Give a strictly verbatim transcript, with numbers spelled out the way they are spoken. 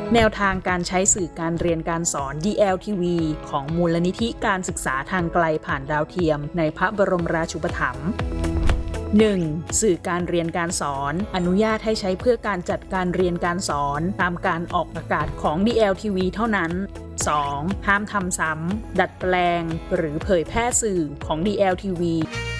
แนวทางการใช้สื่อการเรียนการสอน ดี แอล ที วี ของมูลนิธิการศึกษาทางไกลผ่านดาวเทียมในพระบรมราชูปถัมภ์ หนึ่ง. สื่อการเรียนการสอนอนุญาตให้ใช้เพื่อการจัดการเรียนการสอนตามการออกอากาศของ ดี แอล ที วี เท่านั้น สอง. ห้ามทำซ้ำดัดแปลงหรือเผยแพร่สื่อของ ดี แอล ที วี